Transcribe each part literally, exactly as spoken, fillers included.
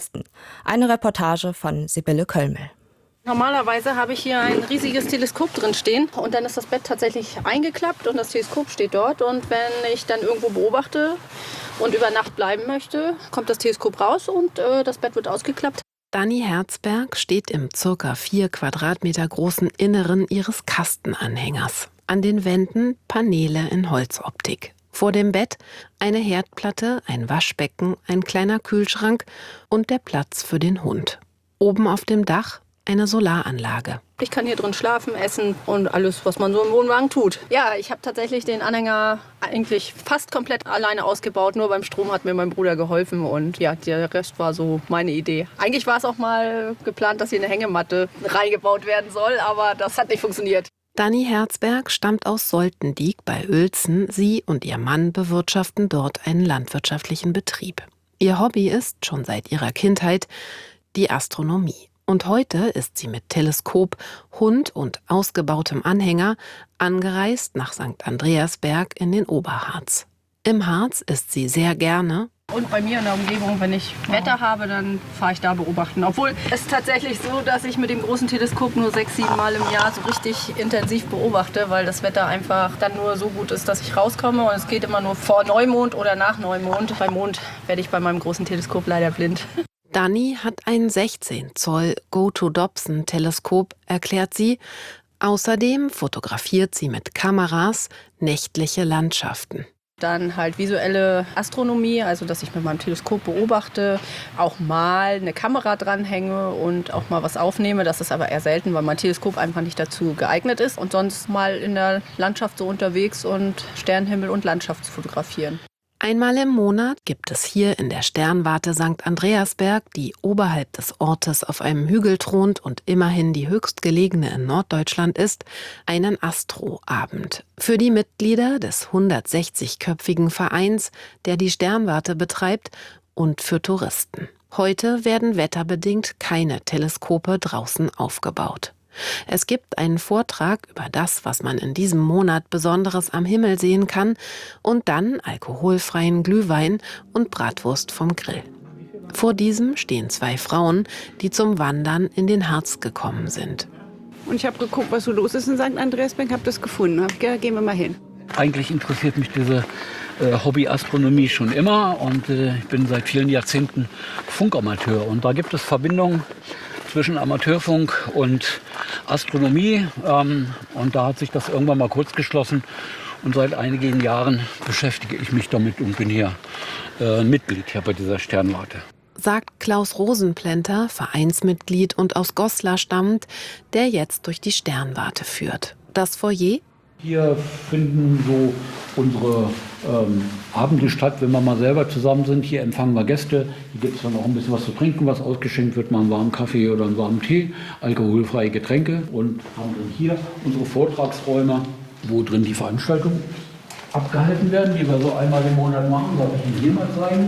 Eine Reportage von Sibylle Köllmel. Normalerweise habe ich hier ein riesiges Teleskop drin stehen und dann ist das Bett tatsächlich eingeklappt und das Teleskop steht dort. Und wenn ich dann irgendwo beobachte und über Nacht bleiben möchte, kommt das Teleskop raus und äh, das Bett wird ausgeklappt. Dani Herzberg steht im circa vier Quadratmeter großen Inneren ihres Kastenanhängers. An den Wänden Paneele in Holzoptik. Vor dem Bett eine Herdplatte, ein Waschbecken, ein kleiner Kühlschrank und der Platz für den Hund. Oben auf dem Dach eine Solaranlage. Ich kann hier drin schlafen, essen und alles, was man so im Wohnwagen tut. Ja, ich habe tatsächlich den Anhänger eigentlich fast komplett alleine ausgebaut. Nur beim Strom hat mir mein Bruder geholfen und ja, der Rest war so meine Idee. Eigentlich war es auch mal geplant, dass hier eine Hängematte reingebaut werden soll, aber das hat nicht funktioniert. Dani Herzberg stammt aus Soltendiek bei Uelzen. Sie und ihr Mann bewirtschaften dort einen landwirtschaftlichen Betrieb. Ihr Hobby ist, schon seit ihrer Kindheit, die Astronomie. Und heute ist sie mit Teleskop, Hund und ausgebautem Anhänger angereist nach Sankt Andreasberg in den Oberharz. Im Harz ist sie sehr gerne. Und bei mir in der Umgebung, wenn ich Wetter habe, dann fahre ich da beobachten. Obwohl es tatsächlich so, dass ich mit dem großen Teleskop nur sechs, sieben Mal im Jahr so richtig intensiv beobachte, weil das Wetter einfach dann nur so gut ist, dass ich rauskomme. Und es geht immer nur vor Neumond oder nach Neumond. Bei Mond werde ich bei meinem großen Teleskop leider blind. Dani hat ein sechzehn Zoll Go-to-Dobson-Teleskop, erklärt sie. Außerdem fotografiert sie mit Kameras nächtliche Landschaften. Dann halt visuelle Astronomie, also dass ich mit meinem Teleskop beobachte, auch mal eine Kamera dranhänge und auch mal was aufnehme. Das ist aber eher selten, weil mein Teleskop einfach nicht dazu geeignet ist. Und sonst mal in der Landschaft so unterwegs und Sternenhimmel und Landschaft zu fotografieren. Einmal im Monat gibt es hier in der Sternwarte Sankt Andreasberg, die oberhalb des Ortes auf einem Hügel thront und immerhin die höchstgelegene in Norddeutschland ist, einen Astroabend. Für die Mitglieder des hundertsechzigköpfigen Vereins, der die Sternwarte betreibt, und für Touristen. Heute werden wetterbedingt keine Teleskope draußen aufgebaut. Es gibt einen Vortrag über das, was man in diesem Monat Besonderes am Himmel sehen kann, und dann alkoholfreien Glühwein und Bratwurst vom Grill. Vor diesem stehen zwei Frauen, die zum Wandern in den Harz gekommen sind. Und ich habe geguckt, was so los ist in Sankt Andreasberg, habe das gefunden. Hab gedacht, gehen wir mal hin. Eigentlich interessiert mich diese äh, Hobby-Astronomie schon immer und äh, ich bin seit vielen Jahrzehnten Funkamateur. Und da gibt es Verbindungen zwischen Amateurfunk und Astronomie. Ähm, und da hat sich das irgendwann mal kurz geschlossen. Und seit einigen Jahren beschäftige ich mich damit und bin hier äh, Mitglied hier bei dieser Sternwarte. Sagt Klaus Rosenplenter, Vereinsmitglied und aus Goslar stammend, der jetzt durch die Sternwarte führt. Das Foyer? Hier finden so unsere ähm, Abende statt, wenn wir mal selber zusammen sind. Hier empfangen wir Gäste. Hier gibt es dann auch ein bisschen was zu trinken, was ausgeschenkt wird, mal einen warmen Kaffee oder einen warmen Tee, alkoholfreie Getränke. Und haben dann hier unsere Vortragsräume, wo drin die Veranstaltungen abgehalten werden, die wir so einmal im Monat machen. Darf ich Ihnen hier mal zeigen.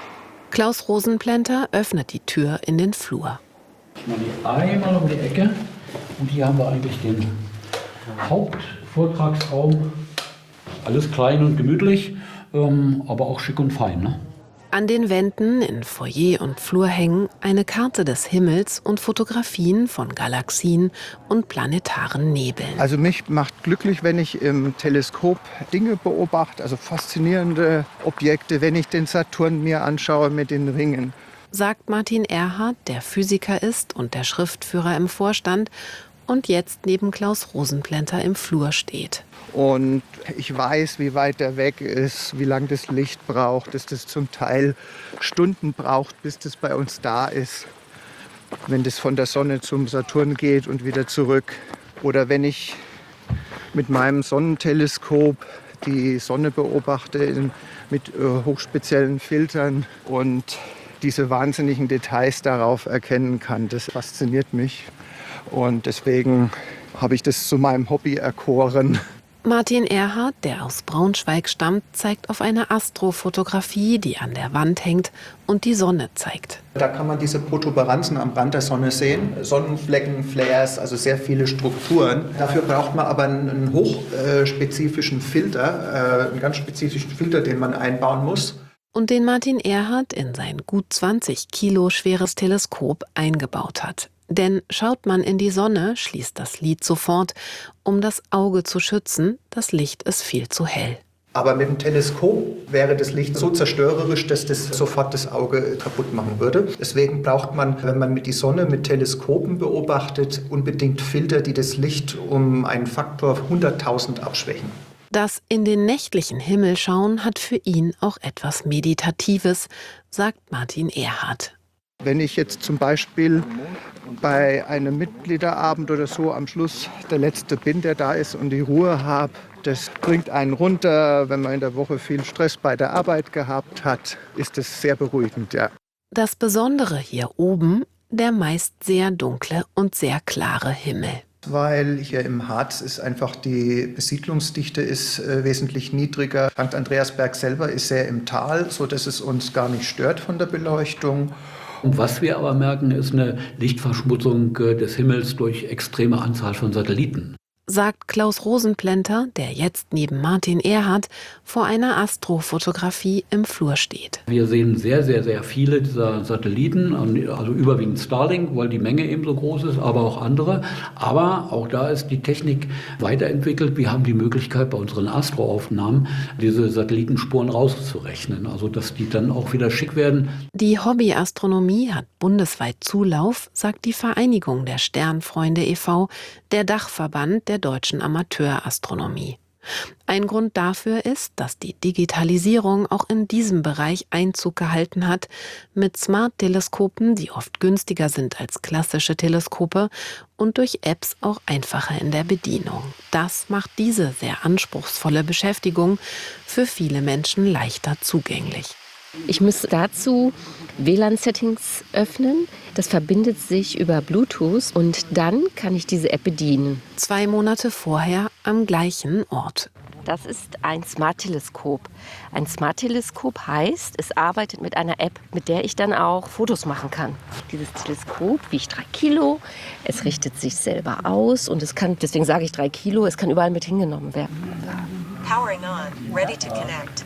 Klaus Rosenplenter öffnet die Tür in den Flur. Ich mache die einmal um die Ecke und hier haben wir eigentlich den Hauptvortragsraum. Alles klein und gemütlich, ähm, aber auch schick und fein, ne? An den Wänden in Foyer und Flur hängen eine Karte des Himmels und Fotografien von Galaxien und planetaren Nebeln. Also mich macht glücklich, wenn ich im Teleskop Dinge beobachte, also faszinierende Objekte, wenn ich den Saturn mir anschaue mit den Ringen. Sagt Martin Erhardt, der Physiker ist und der Schriftführer im Vorstand und jetzt neben Klaus Rosenplenter im Flur steht. Und ich weiß, wie weit der weg ist, wie lange das Licht braucht, dass das zum Teil Stunden braucht, bis das bei uns da ist. Wenn das von der Sonne zum Saturn geht und wieder zurück. Oder wenn ich mit meinem Sonnenteleskop die Sonne beobachte in, mit äh, hochspeziellen Filtern und diese wahnsinnigen Details darauf erkennen kann. Das fasziniert mich. Und deswegen habe ich das zu meinem Hobby erkoren. Martin Erhardt, der aus Braunschweig stammt, zeigt auf eine Astrofotografie, die an der Wand hängt und die Sonne zeigt. Da kann man diese Protuberanzen am Rand der Sonne sehen, Sonnenflecken, Flares, also sehr viele Strukturen. Dafür braucht man aber einen hochspezifischen Filter, einen ganz spezifischen Filter, den man einbauen muss. und den Martin Erhardt in sein gut zwanzig Kilo schweres Teleskop eingebaut hat. Denn schaut man in die Sonne, schließt das Lied sofort, um das Auge zu schützen, das Licht ist viel zu hell. Aber mit dem Teleskop wäre das Licht so zerstörerisch, dass das sofort das Auge kaputt machen würde. Deswegen braucht man, wenn man mit die Sonne mit Teleskopen beobachtet, unbedingt Filter, die das Licht um einen Faktor hunderttausend abschwächen. Das in den nächtlichen Himmel schauen hat für ihn auch etwas Meditatives, sagt Martin Erhardt. Wenn ich jetzt zum Beispiel bei einem Mitgliederabend oder so am Schluss der Letzte bin, der da ist und die Ruhe habe, das bringt einen runter. Wenn man in der Woche viel Stress bei der Arbeit gehabt hat, ist das sehr beruhigend, ja. Das Besondere hier oben, der meist sehr dunkle und sehr klare Himmel. Weil hier im Harz ist einfach die Besiedlungsdichte ist äh, wesentlich niedriger. Sankt Andreasberg selber ist sehr im Tal, sodass es uns gar nicht stört von der Beleuchtung. Und was wir aber merken, ist eine Lichtverschmutzung des Himmels durch extreme Anzahl von Satelliten. Sagt Klaus Rosenplenter, der jetzt neben Martin Erhardt vor einer Astrofotografie im Flur steht. Wir sehen sehr, sehr, sehr viele dieser Satelliten, also überwiegend Starlink, weil die Menge eben so groß ist, aber auch andere. Aber auch da ist die Technik weiterentwickelt. Wir haben die Möglichkeit, bei unseren Astroaufnahmen diese Satellitenspuren rauszurechnen, also dass die dann auch wieder schick werden. Die Hobbyastronomie hat bundesweit Zulauf, sagt die Vereinigung der Sternfreunde e V, der Dachverband der deutschen Amateurastronomie. Ein Grund dafür ist, dass die Digitalisierung auch in diesem Bereich Einzug gehalten hat, mit Smart-Teleskopen, die oft günstiger sind als klassische Teleskope und durch Apps auch einfacher in der Bedienung. Das macht diese sehr anspruchsvolle Beschäftigung für viele Menschen leichter zugänglich. Ich müsste dazu W L A N-Settings öffnen. Das verbindet sich über Bluetooth und dann kann ich diese App bedienen. Zwei Monate vorher am gleichen Ort. Das ist ein Smart-Teleskop. Ein Smart-Teleskop heißt, es arbeitet mit einer App, mit der ich dann auch Fotos machen kann. Dieses Teleskop wiegt drei Kilo, es richtet sich selber aus und es kann, deswegen sage ich drei Kilo, es kann überall mit hingenommen werden. Powering on, ready to connect.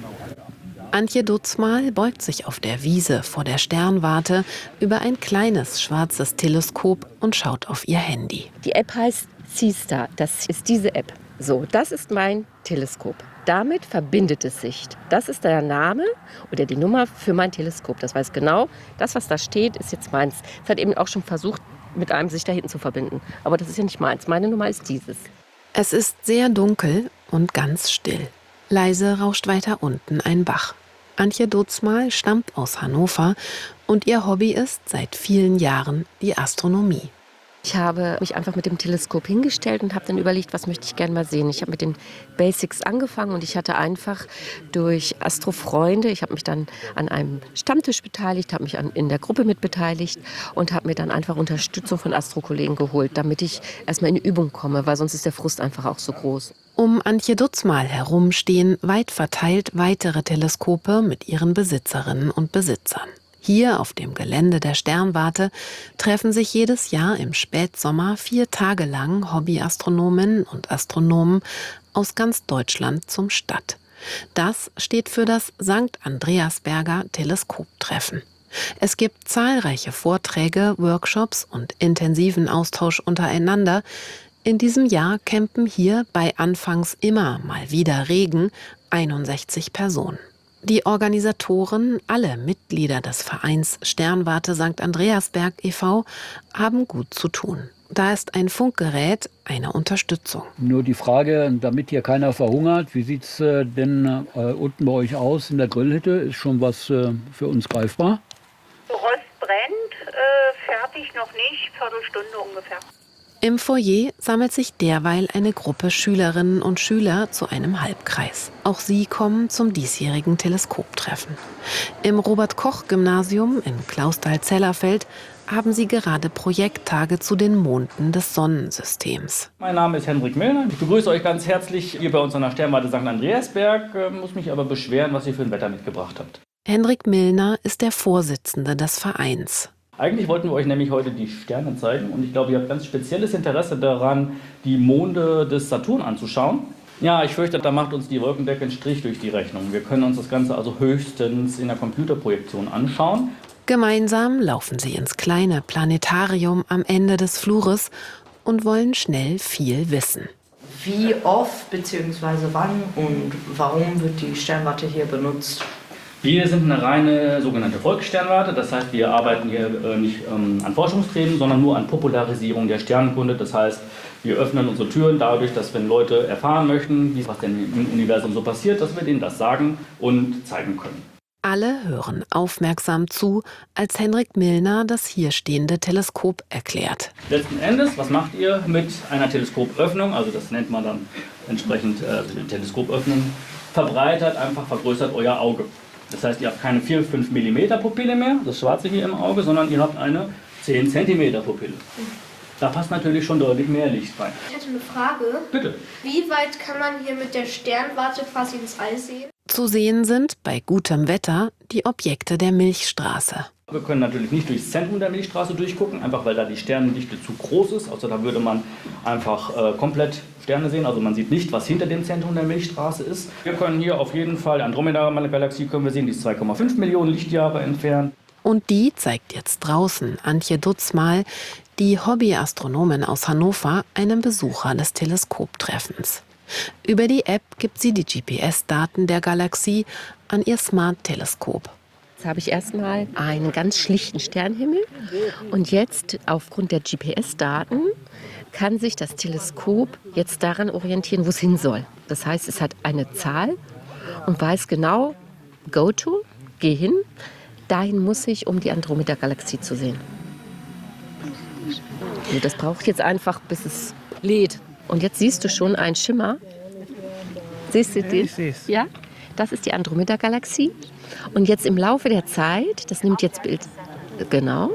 Antje Dutzmal beugt sich auf der Wiese vor der Sternwarte über ein kleines schwarzes Teleskop und schaut auf ihr Handy. Die App heißt Seastar. Das ist diese App. So, das ist mein Teleskop. Damit verbindet es sich. Das ist der Name oder die Nummer für mein Teleskop. Das weiß genau, das, was da steht, ist jetzt meins. Es hat eben auch schon versucht, mit einem sich da hinten zu verbinden. Aber das ist ja nicht meins. Meine Nummer ist dieses. Es ist sehr dunkel und ganz still. Leise rauscht weiter unten ein Bach. Antje Dutzmal stammt aus Hannover und ihr Hobby ist seit vielen Jahren die Astronomie. Ich habe mich einfach mit dem Teleskop hingestellt und habe dann überlegt, was möchte ich gerne mal sehen. Ich habe mit den Basics angefangen und ich hatte einfach durch Astrofreunde, ich habe mich dann an einem Stammtisch beteiligt, habe mich an, in der Gruppe mit beteiligt und habe mir dann einfach Unterstützung von Astrokollegen geholt, damit ich erstmal in die Übung komme, weil sonst ist der Frust einfach auch so groß. Um Antje Dutzmal herum stehen weit verteilt weitere Teleskope mit ihren Besitzerinnen und Besitzern. Hier auf dem Gelände der Sternwarte treffen sich jedes Jahr im Spätsommer vier Tage lang Hobbyastronominnen und Astronomen aus ganz Deutschland zum Start. Das steht für das Sankt Andreasberger Teleskoptreffen. Es gibt zahlreiche Vorträge, Workshops und intensiven Austausch untereinander. In diesem Jahr campen hier bei anfangs immer mal wieder Regen einundsechzig Personen. Die Organisatoren, alle Mitglieder des Vereins Sternwarte Sankt Andreasberg e V, haben gut zu tun. Da ist ein Funkgerät eine Unterstützung. Nur die Frage, damit hier keiner verhungert, wie sieht es äh, denn äh, unten bei euch aus in der Grillhütte? Ist schon was äh, für uns greifbar? Rost brennt, äh, fertig noch nicht, Viertelstunde ungefähr. Im Foyer sammelt sich derweil eine Gruppe Schülerinnen und Schüler zu einem Halbkreis. Auch sie kommen zum diesjährigen Teleskoptreffen. Im Robert-Koch-Gymnasium in Clausthal-Zellerfeld haben sie gerade Projekttage zu den Monden des Sonnensystems. Mein Name ist Hendrik Milner. Ich begrüße euch ganz herzlich hier bei uns an der Sternwarte Sankt Andreasberg. Ich muss mich aber beschweren, was ihr für ein Wetter mitgebracht habt. Hendrik Milner ist der Vorsitzende des Vereins. Eigentlich wollten wir euch nämlich heute die Sterne zeigen und ich glaube, ihr habt ganz spezielles Interesse daran, die Monde des Saturn anzuschauen. Ja, ich fürchte, da macht uns die Wolkendecke einen Strich durch die Rechnung. Wir können uns das Ganze also höchstens in der Computerprojektion anschauen. Gemeinsam laufen sie ins kleine Planetarium am Ende des Flures und wollen schnell viel wissen. Wie oft bzw. wann und warum wird die Sternwarte hier benutzt? Wir sind eine reine sogenannte Volkssternwarte. Das heißt, wir arbeiten hier äh, nicht ähm, an Forschungsträgen, sondern nur an Popularisierung der Sternenkunde. Das heißt, wir öffnen unsere Türen dadurch, dass wenn Leute erfahren möchten, wie was denn im Universum so passiert, dass wir denen das sagen und zeigen können. Alle hören aufmerksam zu, als Henrik Milner das hier stehende Teleskop erklärt. Letzten Endes, was macht ihr mit einer Teleskopöffnung? Also das nennt man dann entsprechend äh, Teleskopöffnung. Verbreitert, einfach vergrößert euer Auge. Das heißt, ihr habt keine vier bis fünf Millimeter Pupille mehr, das Schwarze hier im Auge, sondern ihr habt eine zehn Zentimeter Pupille. Da passt natürlich schon deutlich mehr Licht rein. Ich hätte eine Frage. Bitte. Wie weit kann man hier mit der Sternwarte quasi ins All sehen? Zu sehen sind bei gutem Wetter die Objekte der Milchstraße. Wir können natürlich nicht durchs Zentrum der Milchstraße durchgucken, einfach weil da die Sternendichte zu groß ist. Also da würde man einfach äh, komplett Sterne sehen. Also man sieht nicht, was hinter dem Zentrum der Milchstraße ist. Wir können hier auf jeden Fall die Andromeda-Galaxie können wir sehen, die ist zwei Komma fünf Millionen Lichtjahre entfernt. Und die zeigt jetzt draußen Antje Dutzmal, die Hobbyastronomin aus Hannover, einem Besucher des Teleskoptreffens. Über die App gibt sie die G P S-Daten der Galaxie an ihr Smart-Teleskop. Jetzt habe ich erstmal einen ganz schlichten Sternenhimmel und jetzt aufgrund der G P S-Daten kann sich das Teleskop jetzt daran orientieren, wo es hin soll. Das heißt, es hat eine Zahl und weiß genau, go to, geh hin, dahin muss ich, um die Andromeda-Galaxie zu sehen. Also das braucht jetzt einfach, bis es lädt. Und jetzt siehst du schon einen Schimmer. Siehst du den? Ja, das ist die Andromeda-Galaxie. Und jetzt im Laufe der Zeit, das nimmt jetzt Bild, genau.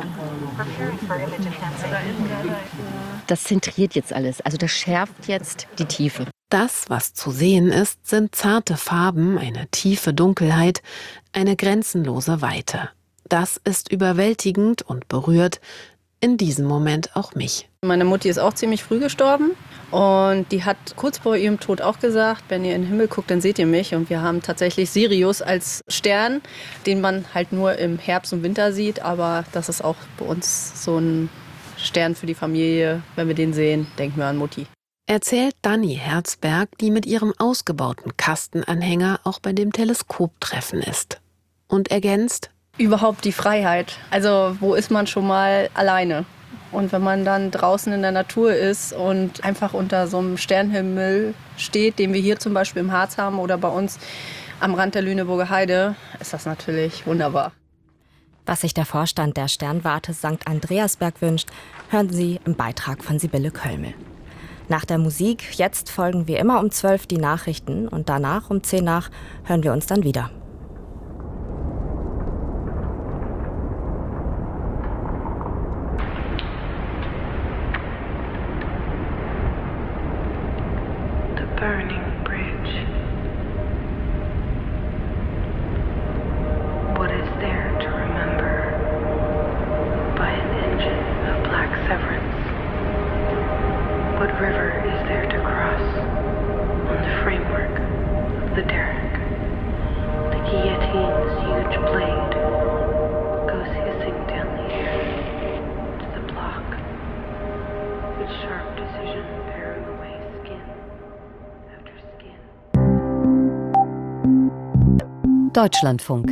Das zentriert jetzt alles, also das schärft jetzt die Tiefe. Das, was zu sehen ist, sind zarte Farben, eine tiefe Dunkelheit, eine grenzenlose Weite. Das ist überwältigend und berührt in diesem Moment auch mich. Meine Mutti ist auch ziemlich früh gestorben und die hat kurz vor ihrem Tod auch gesagt, wenn ihr in den Himmel guckt, dann seht ihr mich. Und wir haben tatsächlich Sirius als Stern, den man halt nur im Herbst und Winter sieht, aber das ist auch bei uns so ein Stern für die Familie. Wenn wir den sehen, denken wir an Mutti. Erzählt Dani Herzberg, die mit ihrem ausgebauten Kastenanhänger auch bei dem Teleskoptreffen ist. Und ergänzt: Überhaupt die Freiheit. Also wo ist man schon mal alleine? Und wenn man dann draußen in der Natur ist und einfach unter so einem Sternenhimmel steht, den wir hier zum Beispiel im Harz haben oder bei uns am Rand der Lüneburger Heide, ist das natürlich wunderbar. Was sich der Vorstand der Sternwarte Sankt Andreasberg wünscht, hören Sie im Beitrag von Sibylle Kölmel. Nach der Musik, jetzt folgen wie immer um zwölf die Nachrichten und danach um zehn nach hören wir uns dann wieder. Burning bridge. What is there to remember by an engine of black severance? What river is there to cross on the framework of the derrick? The guillotine's huge blade goes hissing down the air to the block, with sharp decision paring away skin. Deutschlandfunk.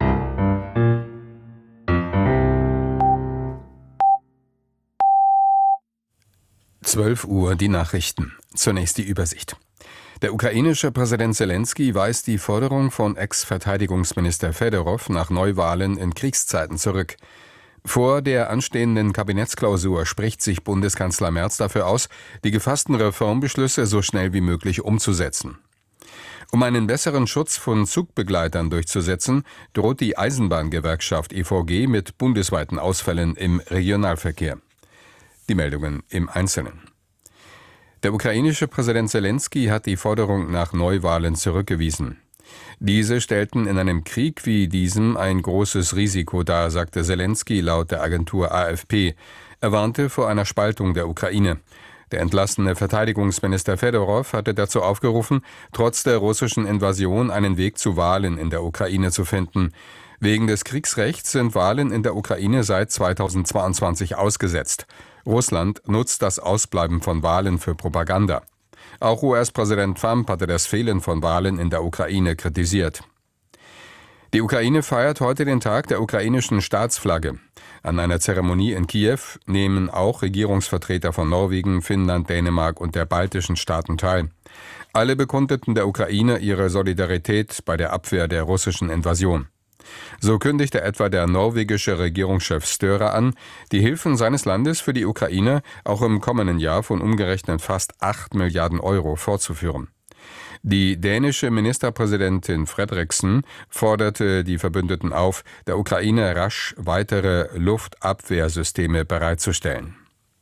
zwölf Uhr die Nachrichten. Zunächst die Übersicht. Der ukrainische Präsident Selenskyj weist die Forderung von Ex-Verteidigungsminister Fedorow nach Neuwahlen in Kriegszeiten zurück. Vor der anstehenden Kabinettsklausur spricht sich Bundeskanzler Merz dafür aus, die gefassten Reformbeschlüsse so schnell wie möglich umzusetzen. Um einen besseren Schutz von Zugbegleitern durchzusetzen, droht die Eisenbahngewerkschaft E V G mit bundesweiten Ausfällen im Regionalverkehr. Die Meldungen im Einzelnen. Der ukrainische Präsident Selenskyj hat die Forderung nach Neuwahlen zurückgewiesen. Diese stellten in einem Krieg wie diesem ein großes Risiko dar, sagte Selenskyj laut der Agentur A F P. Er warnte vor einer Spaltung der Ukraine. Der entlassene Verteidigungsminister Fedorov hatte dazu aufgerufen, trotz der russischen Invasion einen Weg zu Wahlen in der Ukraine zu finden. Wegen des Kriegsrechts sind Wahlen in der Ukraine seit zweitausendzweiundzwanzig ausgesetzt. Russland nutzt das Ausbleiben von Wahlen für Propaganda. Auch U S-Präsident Trump hatte das Fehlen von Wahlen in der Ukraine kritisiert. Die Ukraine feiert heute den Tag der ukrainischen Staatsflagge. An einer Zeremonie in Kiew nehmen auch Regierungsvertreter von Norwegen, Finnland, Dänemark und der baltischen Staaten teil. Alle bekundeten der Ukraine ihre Solidarität bei der Abwehr der russischen Invasion. So kündigte etwa der norwegische Regierungschef Støre an, die Hilfen seines Landes für die Ukraine auch im kommenden Jahr von umgerechnet fast acht Milliarden Euro fortzuführen. Die dänische Ministerpräsidentin Frederiksen forderte die Verbündeten auf, der Ukraine rasch weitere Luftabwehrsysteme bereitzustellen.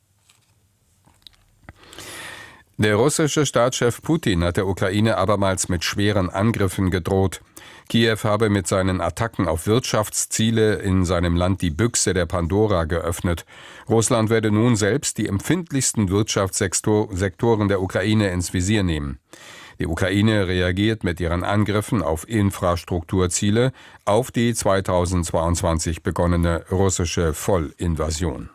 Der russische Staatschef Putin hat der Ukraine abermals mit schweren Angriffen gedroht. Kiew habe mit seinen Attacken auf Wirtschaftsziele in seinem Land die Büchse der Pandora geöffnet. Russland werde nun selbst die empfindlichsten Wirtschaftssektoren der Ukraine ins Visier nehmen. Die Ukraine reagiert mit ihren Angriffen auf Infrastrukturziele auf die zweitausendzweiundzwanzig begonnene russische Vollinvasion.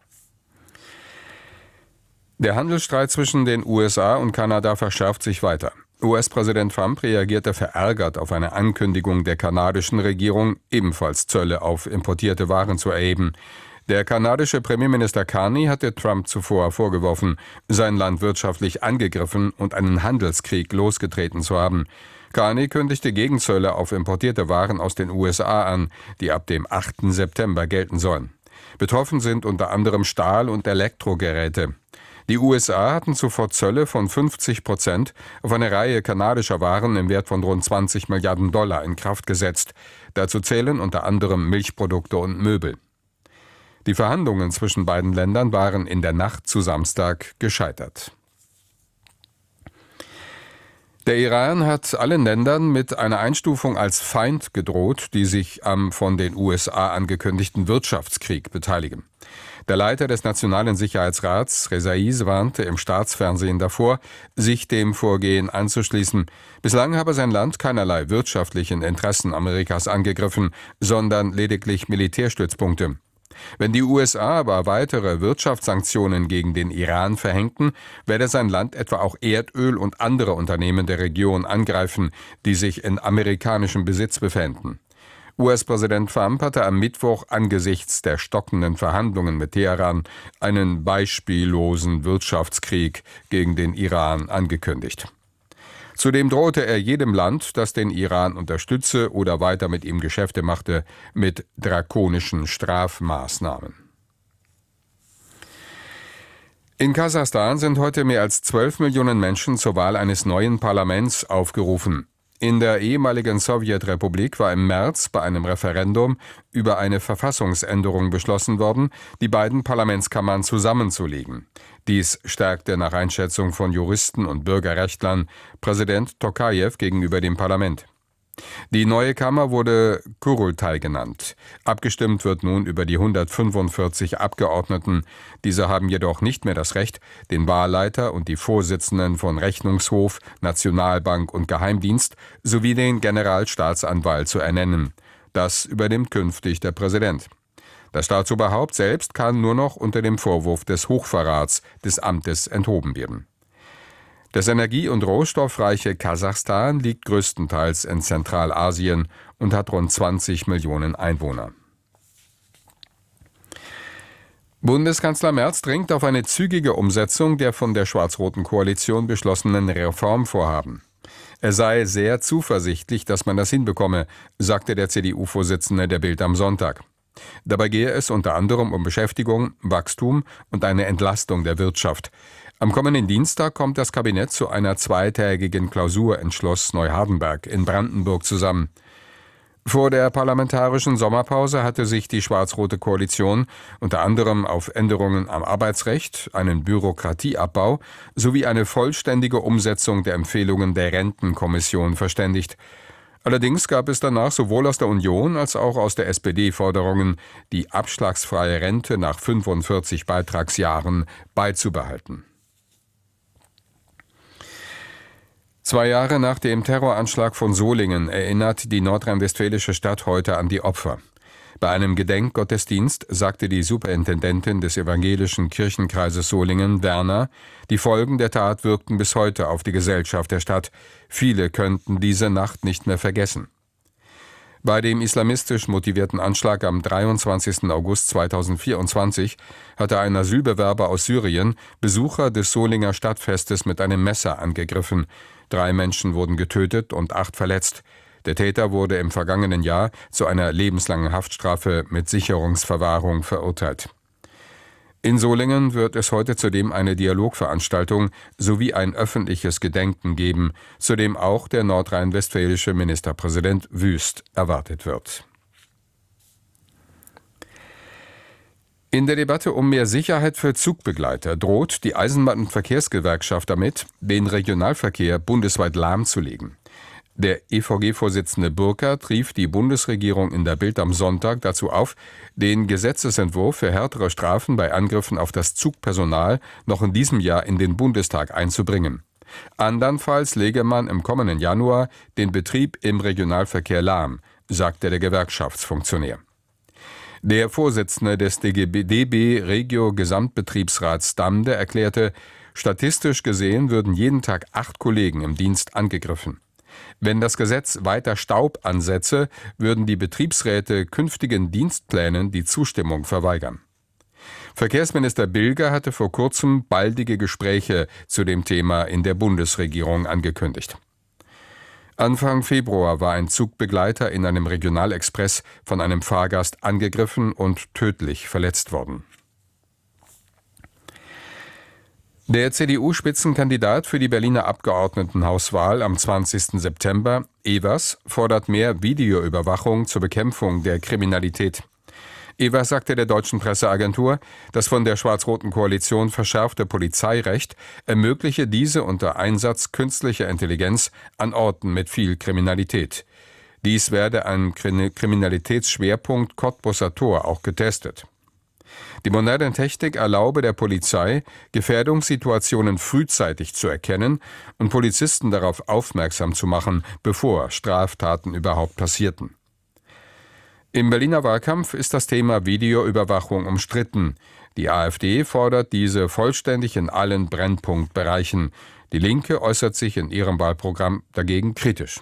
Der Handelsstreit zwischen den U S A und Kanada verschärft sich weiter. U S-Präsident Trump reagierte verärgert auf eine Ankündigung der kanadischen Regierung, ebenfalls Zölle auf importierte Waren zu erheben. Der kanadische Premierminister Carney hatte Trump zuvor vorgeworfen, sein Land wirtschaftlich angegriffen und einen Handelskrieg losgetreten zu haben. Carney kündigte Gegenzölle auf importierte Waren aus den U S A an, die ab dem achten September gelten sollen. Betroffen sind unter anderem Stahl- und Elektrogeräte. Die U S A hatten zuvor Zölle von fünfzig Prozent auf eine Reihe kanadischer Waren im Wert von rund zwanzig Milliarden Dollar in Kraft gesetzt. Dazu zählen unter anderem Milchprodukte und Möbel. Die Verhandlungen zwischen beiden Ländern waren in der Nacht zu Samstag gescheitert. Der Iran hat allen Ländern mit einer Einstufung als Feind gedroht, die sich am von den U S A angekündigten Wirtschaftskrieg beteiligen. Der Leiter des Nationalen Sicherheitsrats, Rezaiz, warnte im Staatsfernsehen davor, sich dem Vorgehen anzuschließen. Bislang habe sein Land keinerlei wirtschaftlichen Interessen Amerikas angegriffen, sondern lediglich Militärstützpunkte. Wenn die U S A aber weitere Wirtschaftssanktionen gegen den Iran verhängten, werde sein Land etwa auch Erdöl und andere Unternehmen der Region angreifen, die sich in amerikanischem Besitz befänden. U S-Präsident Trump hatte am Mittwoch angesichts der stockenden Verhandlungen mit Teheran einen beispiellosen Wirtschaftskrieg gegen den Iran angekündigt. Zudem drohte er jedem Land, das den Iran unterstütze oder weiter mit ihm Geschäfte machte, mit drakonischen Strafmaßnahmen. In Kasachstan sind heute mehr als zwölf Millionen Menschen zur Wahl eines neuen Parlaments aufgerufen. In der ehemaligen Sowjetrepublik war im März bei einem Referendum über eine Verfassungsänderung beschlossen worden, die beiden Parlamentskammern zusammenzulegen. Dies stärkte nach Einschätzung von Juristen und Bürgerrechtlern Präsident Tokajew gegenüber dem Parlament. Die neue Kammer wurde Kurultai genannt. Abgestimmt wird nun über die hundertfünfundvierzig Abgeordneten. Diese haben jedoch nicht mehr das Recht, den Wahlleiter und die Vorsitzenden von Rechnungshof, Nationalbank und Geheimdienst sowie den Generalstaatsanwalt zu ernennen. Das übernimmt künftig der Präsident. Das Staatsoberhaupt selbst kann nur noch unter dem Vorwurf des Hochverrats des Amtes enthoben werden. Das energie- und rohstoffreiche Kasachstan liegt größtenteils in Zentralasien und hat rund zwanzig Millionen Einwohner. Bundeskanzler Merz dringt auf eine zügige Umsetzung der von der schwarz-roten Koalition beschlossenen Reformvorhaben. Er sei sehr zuversichtlich, dass man das hinbekomme, sagte der C D U-Vorsitzende der Bild am Sonntag. Dabei gehe es unter anderem um Beschäftigung, Wachstum und eine Entlastung der Wirtschaft. Am kommenden Dienstag kommt das Kabinett zu einer zweitägigen Klausur in Schloss Neuhardenberg in Brandenburg zusammen. Vor der parlamentarischen Sommerpause hatte sich die schwarz-rote Koalition unter anderem auf Änderungen am Arbeitsrecht, einen Bürokratieabbau sowie eine vollständige Umsetzung der Empfehlungen der Rentenkommission verständigt. Allerdings gab es danach sowohl aus der Union als auch aus der S P D Forderungen, die abschlagsfreie Rente nach fünfundvierzig Beitragsjahren beizubehalten. Zwei Jahre nach dem Terroranschlag von Solingen erinnert die nordrhein-westfälische Stadt heute an die Opfer. Bei einem Gedenkgottesdienst sagte die Superintendentin des evangelischen Kirchenkreises Solingen, Werner, die Folgen der Tat wirkten bis heute auf die Gesellschaft der Stadt. Viele könnten diese Nacht nicht mehr vergessen. Bei dem islamistisch motivierten Anschlag am dreiundzwanzigsten August zweitausendvierundzwanzig hatte ein Asylbewerber aus Syrien Besucher des Solinger Stadtfestes mit einem Messer angegriffen. Drei Menschen wurden getötet und acht verletzt. Der Täter wurde im vergangenen Jahr zu einer lebenslangen Haftstrafe mit Sicherungsverwahrung verurteilt. In Solingen wird es heute zudem eine Dialogveranstaltung sowie ein öffentliches Gedenken geben, zu dem auch der nordrhein-westfälische Ministerpräsident Wüst erwartet wird. In der Debatte um mehr Sicherheit für Zugbegleiter droht die Eisenbahn- und Verkehrsgewerkschaft damit, den Regionalverkehr bundesweit lahmzulegen. Der E V G-Vorsitzende Burkhardt rief die Bundesregierung in der Bild am Sonntag dazu auf, den Gesetzesentwurf für härtere Strafen bei Angriffen auf das Zugpersonal noch in diesem Jahr in den Bundestag einzubringen. Andernfalls lege man im kommenden Januar den Betrieb im Regionalverkehr lahm, sagte der Gewerkschaftsfunktionär. Der Vorsitzende des D B Regio Gesamtbetriebsrats Damde erklärte, statistisch gesehen würden jeden Tag acht Kollegen im Dienst angegriffen. Wenn das Gesetz weiter Staub ansetze, würden die Betriebsräte künftigen Dienstplänen die Zustimmung verweigern. Verkehrsminister Bilger hatte vor kurzem baldige Gespräche zu dem Thema in der Bundesregierung angekündigt. Anfang Februar war ein Zugbegleiter in einem Regionalexpress von einem Fahrgast angegriffen und tödlich verletzt worden. Der C D U-Spitzenkandidat für die Berliner Abgeordnetenhauswahl am zwanzigsten September, Evers, fordert mehr Videoüberwachung zur Bekämpfung der Kriminalität. Evers sagte der deutschen Presseagentur, das von der schwarz-roten Koalition verschärfte Polizeirecht ermögliche diese unter Einsatz künstlicher Intelligenz an Orten mit viel Kriminalität. Dies werde am Kriminalitätsschwerpunkt Cottbusser Tor auch getestet. Die moderne Technik erlaube der Polizei, Gefährdungssituationen frühzeitig zu erkennen und Polizisten darauf aufmerksam zu machen, bevor Straftaten überhaupt passierten. Im Berliner Wahlkampf ist das Thema Videoüberwachung umstritten. Die AfD fordert diese vollständig in allen Brennpunktbereichen. Die Linke äußert sich in ihrem Wahlprogramm dagegen kritisch.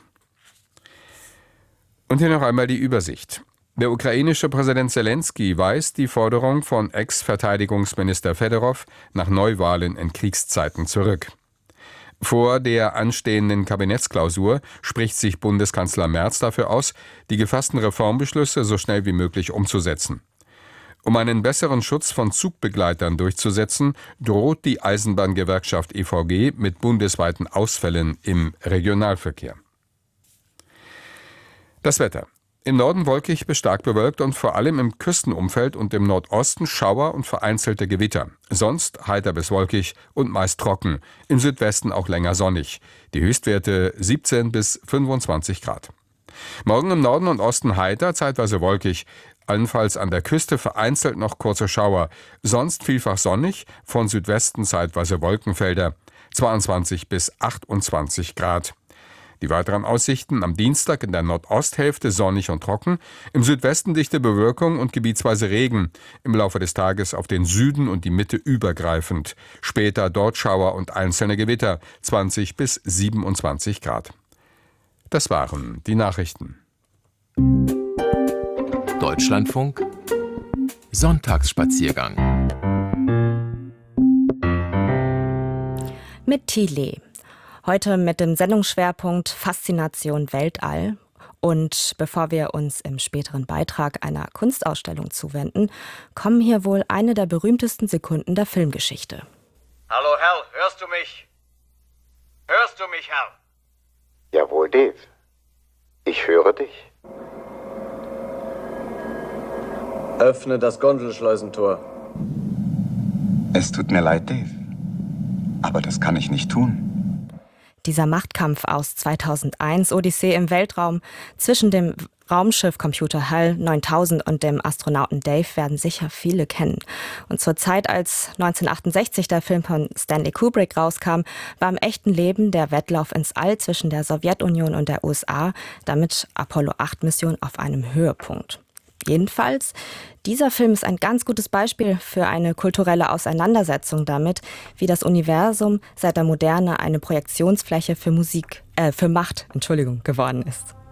Und hier noch einmal die Übersicht. Der ukrainische Präsident Selenskyj weist die Forderung von Ex-Verteidigungsminister Fedorov nach Neuwahlen in Kriegszeiten zurück. Vor der anstehenden Kabinettsklausur spricht sich Bundeskanzler Merz dafür aus, die gefassten Reformbeschlüsse so schnell wie möglich umzusetzen. Um einen besseren Schutz von Zugbegleitern durchzusetzen, droht die Eisenbahngewerkschaft E V G mit bundesweiten Ausfällen im Regionalverkehr. Das Wetter. Im Norden wolkig bis stark bewölkt und vor allem im Küstenumfeld und im Nordosten Schauer und vereinzelte Gewitter. Sonst heiter bis wolkig und meist trocken. Im Südwesten auch länger sonnig. Die Höchstwerte siebzehn bis fünfundzwanzig Grad. Morgen im Norden und Osten heiter, zeitweise wolkig. Allenfalls an der Küste vereinzelt noch kurze Schauer. Sonst vielfach sonnig, von Südwesten zeitweise Wolkenfelder. zweiundzwanzig bis achtundzwanzig Grad. Die weiteren Aussichten am Dienstag in der Nordosthälfte sonnig und trocken, im Südwesten dichte Bewölkung und gebietsweise Regen, im Laufe des Tages auf den Süden und die Mitte übergreifend, später dort Schauer und einzelne Gewitter, zwanzig bis siebenundzwanzig Grad. Das waren die Nachrichten. Deutschlandfunk Sonntagsspaziergang mit Thiele. Heute mit dem Sendungsschwerpunkt Faszination Weltall. Und bevor wir uns im späteren Beitrag einer Kunstausstellung zuwenden, kommen hier wohl eine der berühmtesten Sekunden der Filmgeschichte. Hallo Hal, hörst du mich? Hörst du mich, Hal? Jawohl, Dave. Ich höre dich. Öffne das Gondelschleusentor. Es tut mir leid, Dave. Aber das kann ich nicht tun. dieser Machtkampf aus zweitausendeins, Odyssee im Weltraum, zwischen dem Raumschiff-Computer HAL neuntausend und dem Astronauten Dave werden sicher viele kennen. Und zur Zeit, als neunzehnhundertachtundsechzig der Film von Stanley Kubrick rauskam, war im echten Leben der Wettlauf ins All zwischen der Sowjetunion und der U S A, damit Apollo acht Mission auf einem Höhepunkt. Jedenfalls, dieser Film ist ein ganz gutes Beispiel für eine kulturelle Auseinandersetzung damit, wie das Universum seit der Moderne eine Projektionsfläche für Musik, äh, für Macht, Entschuldigung, geworden ist.